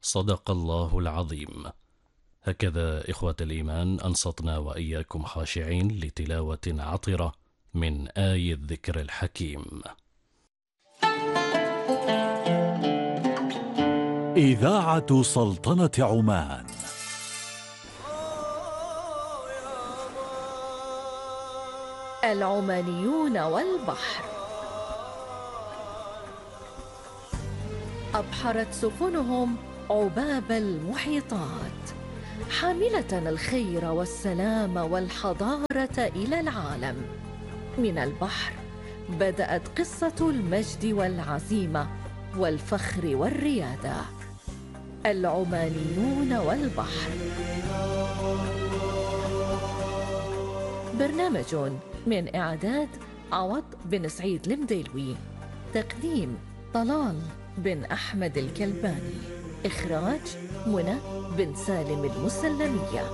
صدق الله العظيم. هكذا إخوة الإيمان أنصتنا وإياكم خاشعين لتلاوة عطرة من آي الذكر الحكيم. إذاعة سلطنة عمان. العمانيون والبحر. أبحرت سفنهم عباب المحيطات، حاملة الخير والسلام والحضارة إلى العالم. من البحر بدأت قصة المجد والعزيمة والفخر والريادة. العمانيون والبحر، برنامج من إعداد عوض بن سعيد المديلوي، تقديم طلال بن أحمد الكلباني، إخراج منى بن سالم المسلمية.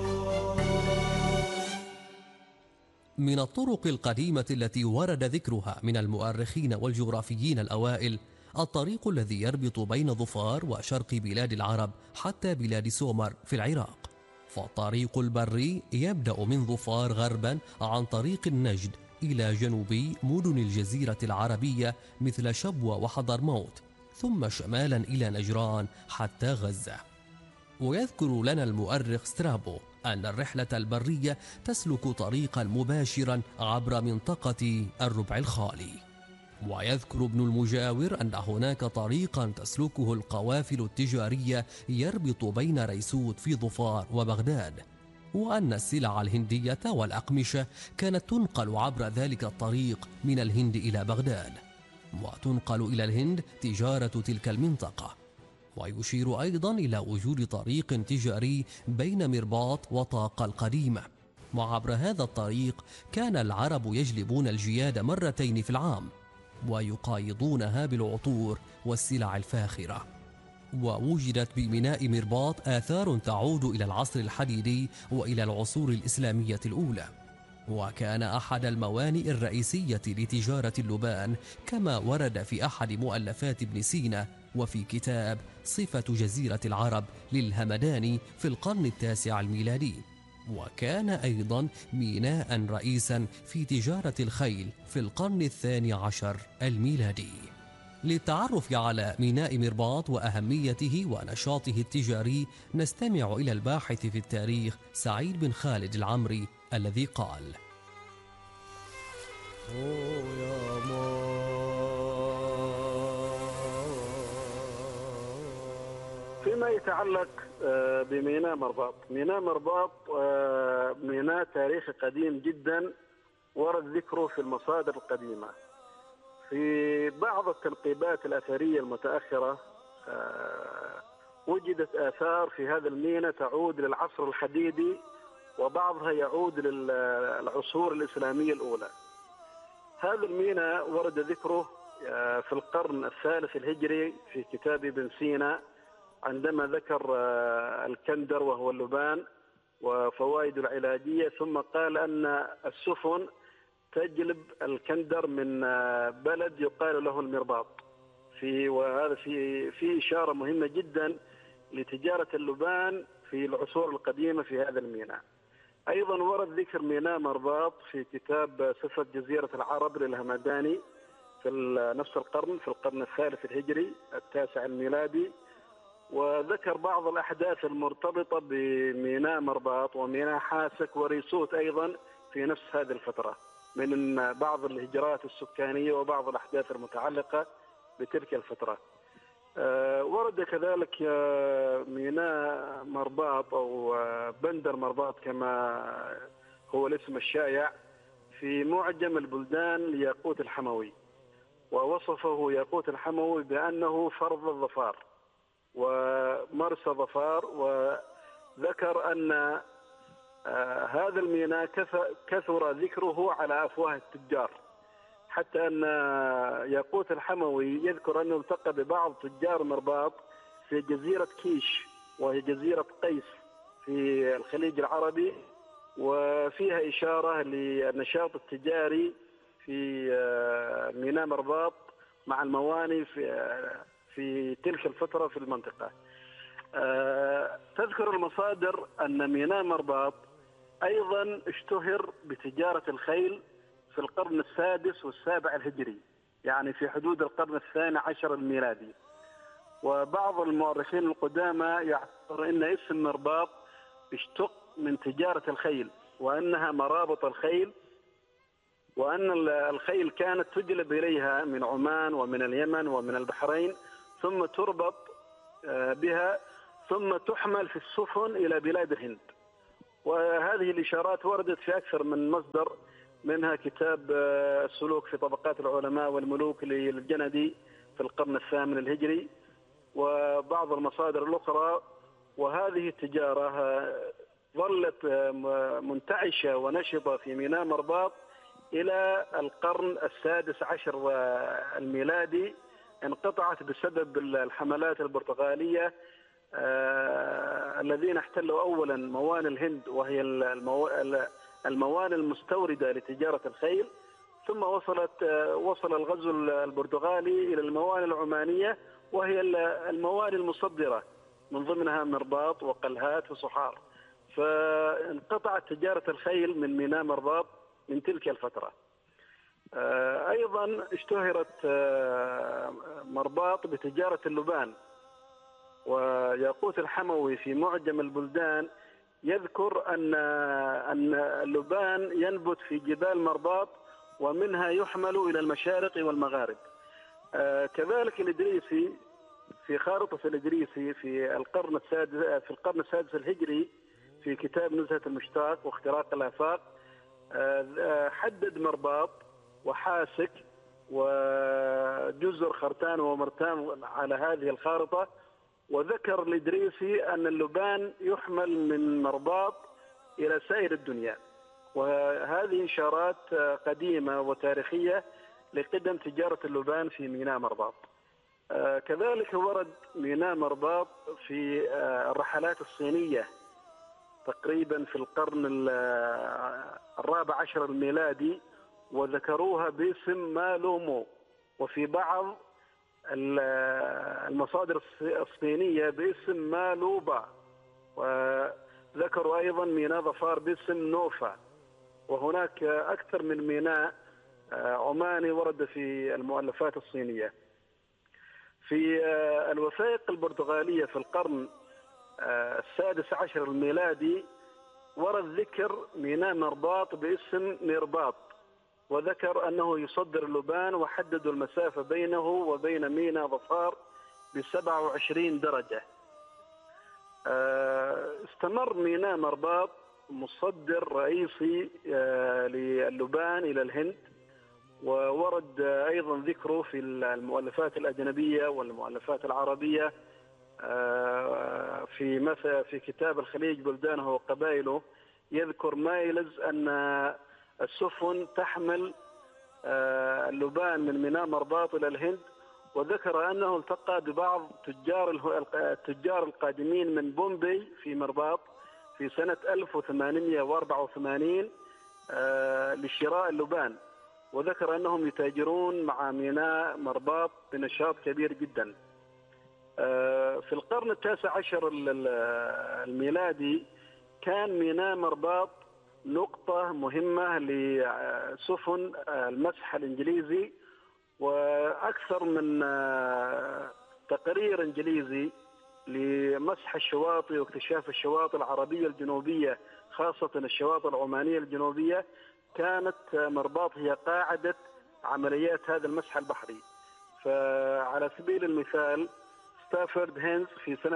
من الطرق القديمة التي ورد ذكرها من المؤرخين والجغرافيين الأوائل الطريق الذي يربط بين ظفار وشرق بلاد العرب حتى بلاد سومر في العراق. فالطريق البري يبدأ من ظفار غربا عن طريق النجد إلى جنوبي مدن الجزيرة العربية مثل شبوة وحضرموت، ثم شمالا إلى نجران حتى غزة. ويذكر لنا المؤرخ سترابو أن الرحلة البرية تسلك طريقا مباشرا عبر منطقة الربع الخالي. ويذكر ابن المجاور أن هناك طريقا تسلكه القوافل التجارية يربط بين ريسوت في ظفار وبغداد، وأن السلع الهندية والأقمشة كانت تنقل عبر ذلك الطريق من الهند إلى بغداد، وتنقل إلى الهند تجارة تلك المنطقة. ويشير أيضا إلى وجود طريق تجاري بين مرباط وطاقة القديمة، وعبر هذا الطريق كان العرب يجلبون الجياد مرتين في العام ويقايضونها بالعطور والسلع الفاخرة. ووجدت بميناء مرباط آثار تعود إلى العصر الحديدي وإلى العصور الإسلامية الأولى، وكان أحد الموانئ الرئيسية لتجارة اللبان، كما ورد في أحد مؤلفات ابن سينا وفي كتاب صفة جزيرة العرب للهمداني في القرن التاسع الميلادي. وكان أيضا ميناء رئيسا في تجارة الخيل في القرن الثاني عشر الميلادي. للتعرف على ميناء مرباط وأهميته ونشاطه التجاري نستمع إلى الباحث في التاريخ سعيد بن خالد العمري الذي قال: فيما يتعلق بميناء مرباط، ميناء مرباط ميناء تاريخي قديم جدا ورد ذكره في المصادر القديمة. في بعض التنقيبات الأثرية المتأخرة وجدت آثار في هذا الميناء تعود للعصر الحديدي، وبعضها يعود للعصور الإسلامية الأولى. هذا الميناء ورد ذكره في القرن الثالث الهجري في كتاب ابن سينا، عندما ذكر الكندر وهو اللبان وفوائد العلاجية، ثم قال أن السفن تجلب الكندر من بلد يقال له المرباط. وهذا في إشارة مهمة جدا لتجارة اللبان في العصور القديمة في هذا الميناء. أيضا ورد ذكر ميناء مرباط في كتاب صفة جزيرة العرب للهمداني في نفس القرن، في القرن الثالث الهجري التاسع الميلادي، وذكر بعض الأحداث المرتبطة بميناء مرباط وميناء حاسك وريسوت أيضا في نفس هذه الفترة، من بعض الهجرات السكانية وبعض الأحداث المتعلقة بتلك الفترة. ورد كذلك ميناء مرباط أو بندر مرباط كما هو الاسم الشائع في معجم البلدان لياقوت الحموي، ووصفه ياقوت الحموي بأنه فرض الظفار ومرسى ظفار، وذكر أن هذا الميناء كثر ذكره على أفواه التجار، حتى أن ياقوت الحموي يذكر أنه التقى ببعض تجار مرباط في جزيرة كيش، وهي جزيرة قيس في الخليج العربي، وفيها إشارة للنشاط التجاري في ميناء مرباط مع المواني في تلك الفترة في المنطقة. تذكر المصادر أن ميناء مرباط أيضا اشتهر بتجارة الخيل في القرن السادس والسابع الهجري، يعني في حدود القرن الثاني عشر الميلادي. وبعض المؤرخين القدامى يعتبر أن اسم مرباط اشتق من تجارة الخيل، وأنها مرابط الخيل، وأن الخيل كانت تجلب إليها من عمان ومن اليمن ومن البحرين، ثم تربط بها، ثم تحمل في السفن إلى بلاد الهند. وهذه الإشارات وردت في أكثر من مصدر، منها كتاب السلوك في طبقات العلماء والملوك للجندي في القرن الثامن الهجري، وبعض المصادر الأخرى. وهذه التجارة ظلت منتعشة ونشطة في ميناء مرباط إلى القرن السادس عشر الميلادي. انقطعت بسبب الحملات البرتغالية الذين احتلوا أولا موانئ الهند، وهي الموانئ المستوردة لتجارة الخيل، ثم وصل الغزو البرتغالي إلى الموانئ العمانية، وهي الموانئ المصدرة، من ضمنها مرباط وقلهات وصحار. فانقطعت تجارة الخيل من ميناء مرباط من تلك الفترة. أيضا اشتهرت مرباط بتجارة اللبان، وياقوت الحموي في معجم البلدان يذكر أن اللبان ينبت في جبال مرباط، ومنها يحمل إلى المشارق والمغارب. كذلك الإدريسي في خارطة الإدريسي في القرن السادس الهجري في كتاب نزهة المشتاق واختراق الآفاق حدد مرباط وحاسك وجزر خرتان ومرتان على هذه الخارطة، وذكر الإدريسي أن اللبان يحمل من مرباط إلى سائر الدنيا. وهذه إشارات قديمة وتاريخية لقدم تجارة اللبان في ميناء مرباط. كذلك ورد ميناء مرباط في الرحلات الصينية تقريبا في القرن الرابع عشر الميلادي، وذكروها باسم مالومو، وفي بعض المصادر الصينية باسم مالوبا، وذكروا أيضا ميناء ظفار باسم نوفا. وهناك أكثر من ميناء عماني ورد في المؤلفات الصينية. في الوثائق البرتغالية في القرن السادس عشر الميلادي ورد ذكر ميناء مرباط باسم ميرباط، وذكر أنه يصدر اللبان، وحددوا المسافة بينه وبين ميناء ظفار ب27 درجة. استمر ميناء مرباط مصدر رئيسي للبان إلى الهند، وورد أيضا ذكره في المؤلفات الأجنبية والمؤلفات العربية. في كتاب الخليج بلدانه وقبائله يذكر مايلز أن السفن تحمل اللبان من ميناء مرباط إلى الهند، وذكر أنه التقى ببعض التجار القادمين من بومبي في مرباط في سنة 1884 لشراء اللبان، وذكر أنهم يتاجرون مع ميناء مرباط بنشاط كبير جدا. في القرن التاسع عشر الميلادي كان ميناء مرباط نقطة مهمة لسفن المسح الإنجليزي، وأكثر من تقرير إنجليزي لمسح الشواطئ واكتشاف الشواطئ العربية الجنوبية، خاصة الشواطئ العمانية الجنوبية، كانت مرباط هي قاعدة عمليات هذا المسح البحري. فعلى سبيل المثال ستافورد هينز في سنة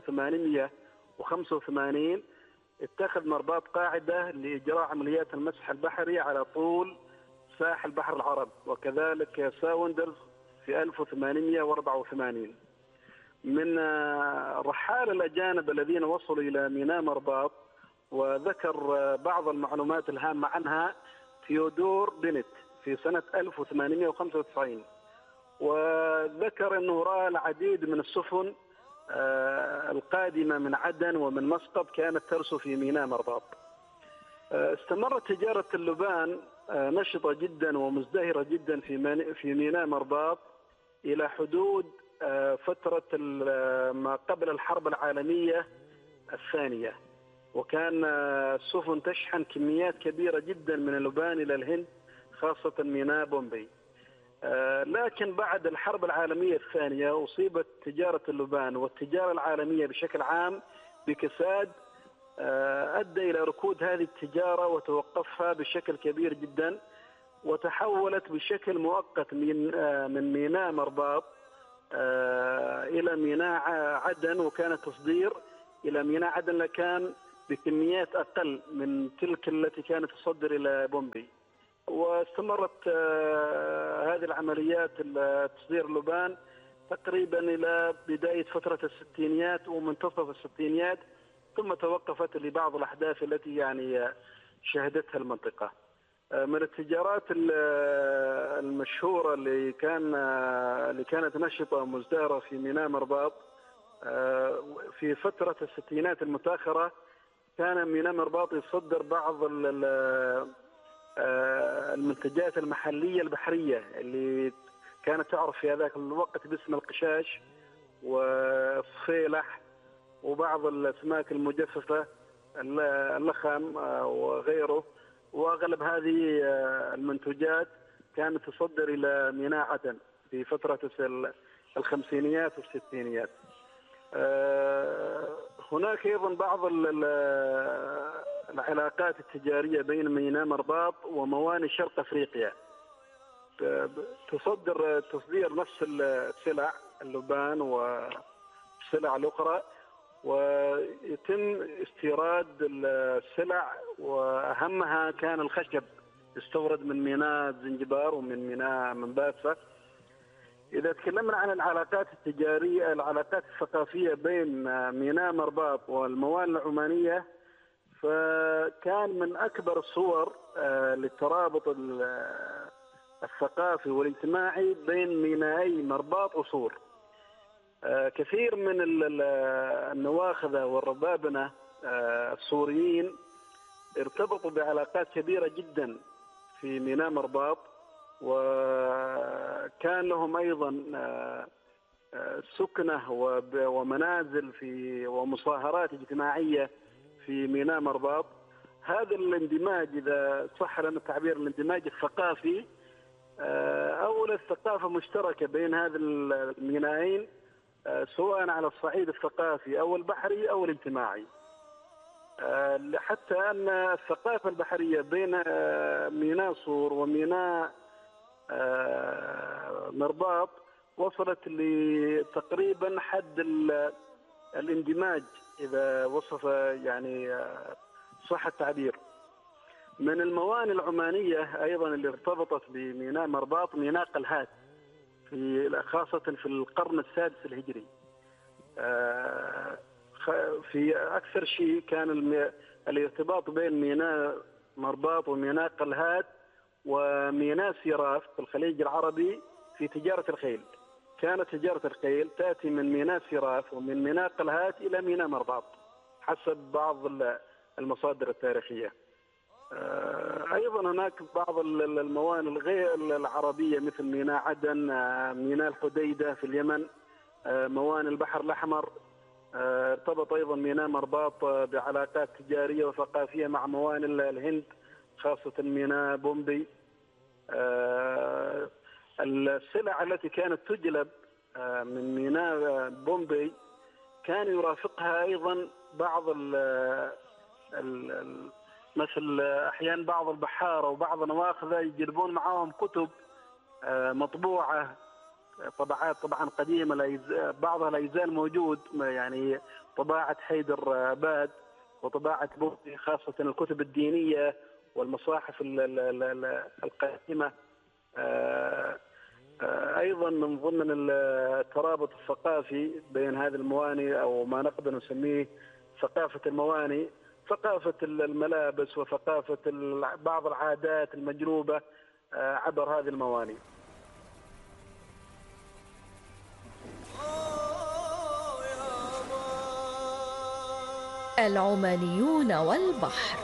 1885 اتخذ مرباط قاعدة لإجراء عمليات المسح البحري على طول ساحل بحر العرب، وكذلك ساوندرز في 1884. من الرحالة الأجانب الذين وصلوا إلى ميناء مرباط وذكر بعض المعلومات الهامة عنها ثيودور بنت في سنة 1895، وذكر أنه رأى العديد من السفن القادمة من عدن ومن مسقط كانت ترسو في ميناء مرباط. استمرت تجارة اللبان نشطة جدا ومزدهرة جدا في ميناء مرباط إلى حدود فترة ما قبل الحرب العالمية الثانية، وكان السفن تشحن كميات كبيرة جدا من اللبان إلى الهند، خاصة ميناء بومبي. لكن بعد الحرب العالمية الثانية أصيبت تجارة اللبان والتجارة العالمية بشكل عام بكساد أدى إلى ركود هذه التجارة وتوقفها بشكل كبير جدا، وتحولت بشكل مؤقت من ميناء مرباط إلى ميناء عدن، وكان التصدير إلى ميناء عدن لكان بكميات أقل من تلك التي كانت تصدر إلى بومبي. واستمرت هذه العمليات تصدير اللبان تقريبا إلى بداية فترة الستينيات ومنتصف الستينيات، ثم توقفت لبعض الأحداث التي يعني شهدتها المنطقة. من التجارات المشهورة اللي كانت نشطة ومزدهرة في ميناء مرباط في فترة الستينات المتأخرة، كان ميناء مرباط يصدر بعض المنتجات المحلية البحرية اللي كانت تعرف في هذاك الوقت باسم القشاش والصفيلح وبعض الأسماك المجففة، اللخم وغيره. وأغلب هذه المنتجات كانت تصدر إلى ميناء عدن في فترة الخمسينيات والستينيات. هناك أيضا بعض العلاقات التجارية بين ميناء مرباط وموانئ شرق أفريقيا، تصدير نفس السلع اللبان والسلع الأخرى، ويتم استيراد السلع وأهمها كان الخشب، يستورد من ميناء زنجبار ومن ميناء منباسة. إذا تكلمنا عن العلاقات التجارية، العلاقات الثقافية بين ميناء مرباط والموانئ العمانية، فكان من أكبر الصور للترابط الثقافي والاجتماعي بين مينائي مرباط وصور. كثير من النواخذة والربابنة الصوريين ارتبطوا بعلاقات كبيرة جدا في ميناء مرباط، وكان لهم أيضا سكنة ومنازل ومصاهرات اجتماعية في ميناء مرباط. هذا الاندماج، إذا صح لنا التعبير، الاندماج الثقافي أو الثقافة مشتركة بين هذه المينائين، سواء على الصعيد الثقافي أو البحري أو الاجتماعي. حتى أن الثقافة البحرية بين ميناء صور وميناء مرباط وصلت لتقريبا حد الاندماج، إذا وصف يعني صح التعبير. من الموانئ العمانية أيضا اللي ارتبطت بميناء مرباط ميناء قلهات، خاصة في القرن السادس الهجري. في أكثر شيء كان الارتباط بين ميناء مرباط وميناء قلهات وميناء سيراف في الخليج العربي في تجارة الخيل. كانت تجارة الخيل تأتي من ميناء سيراف ومن ميناء قلهات إلى ميناء مرباط حسب بعض المصادر التاريخية. أيضا هناك بعض الموانئ الغير العربية مثل ميناء عدن، ميناء الحديدة في اليمن، موانئ البحر الأحمر. ارتبط أيضا ميناء مرباط بعلاقات تجارية وثقافية مع موانئ الهند، خاصة ميناء بومبي. السلع التي كانت تجلب من ميناء بومبي كان يرافقها أيضا بعض مثل أحيانا بعض البحارة وبعض النواخذة يجلبون معهم كتب مطبوعة، طبعات طبعا قديمة، بعضها لا يزال موجود، يعني طباعة حيدر باد وطباعة بومبي، خاصة الكتب الدينية والمصاحف القديمة. أيضا من ضمن الترابط الثقافي بين هذه الموانئ، أو ما نقدر نسميه ثقافة الموانئ، ثقافة الملابس وثقافة بعض العادات المجلوبة عبر هذه الموانئ. العمانيون والبحر.